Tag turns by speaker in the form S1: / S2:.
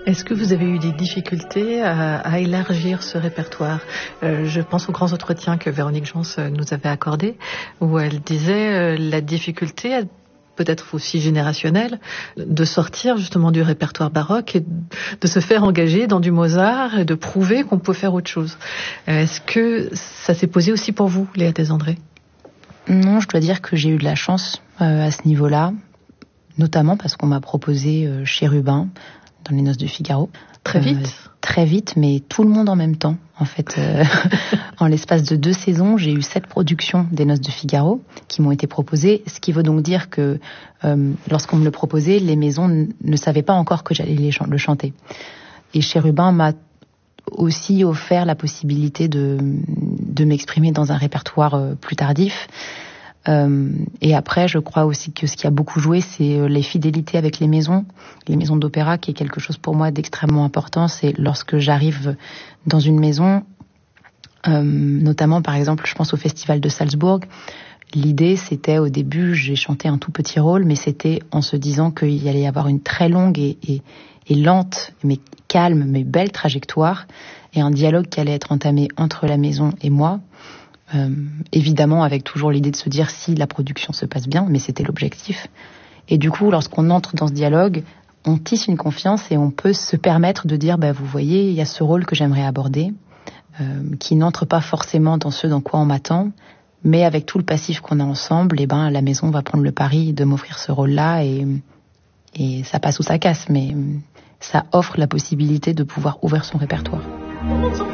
S1: Est-ce que vous avez eu des difficultés à élargir ce répertoire ? Je pense aux grands entretiens que Véronique Jans nous avait accordés, où elle disait la difficulté, peut-être aussi générationnelle, de sortir justement du répertoire baroque et de se faire engager dans du Mozart et de prouver qu'on peut faire autre chose. Est-ce que ça s'est posé aussi pour vous, Léa Desandré ?
S2: Non, je dois dire que j'ai eu de la chance à ce niveau-là, notamment parce qu'on m'a proposé Chérubin dans Les Noces de Figaro.
S1: Très vite.
S2: Très vite, mais tout le monde en même temps. En fait, en l'espace de 2 saisons, j'ai eu 7 productions des Noces de Figaro qui m'ont été proposées, ce qui veut donc dire que lorsqu'on me le proposait, les maisons ne savaient pas encore que j'allais le chanter. Et Chérubin m'a aussi offert la possibilité de m'exprimer dans un répertoire plus tardif. Et après, je crois aussi que ce qui a beaucoup joué, c'est les fidélités avec les maisons d'opéra, qui est quelque chose pour moi d'extrêmement important. C'est lorsque j'arrive dans une maison, notamment par exemple, je pense au Festival de Salzbourg. L'idée, c'était au début, j'ai chanté un tout petit rôle, mais c'était en se disant qu'il y allait y avoir une très longue et lente, mais calme, mais belle trajectoire, et un dialogue qui allait être entamé entre la maison et moi. Évidemment avec toujours l'idée de se dire si la production se passe bien, mais c'était l'objectif. Et du coup, lorsqu'on entre dans ce dialogue, on tisse une confiance et on peut se permettre de dire vous voyez, il y a ce rôle que j'aimerais aborder, qui n'entre pas forcément dans ce dans quoi on m'attend, mais avec tout le passif qu'on a ensemble, la maison va prendre le pari de m'offrir ce rôle-là, et ça passe ou ça casse, mais ça offre la possibilité de pouvoir ouvrir son répertoire.